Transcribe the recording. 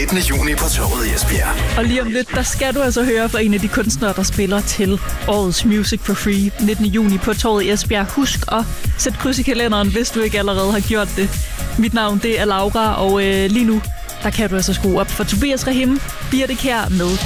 19. juni på Torvet i Esbjerg. Og lige om lidt, der skal du altså høre fra en af de kunstnere, der spiller til årets Music for Free 19. juni på Torvet i Esbjerg. Husk at sætte kryds i kalenderen, hvis du ikke allerede har gjort det. Mit navn, det er Laura, og lige nu, der kan du altså skrue op for Tobias Rahim, Birte Kjær med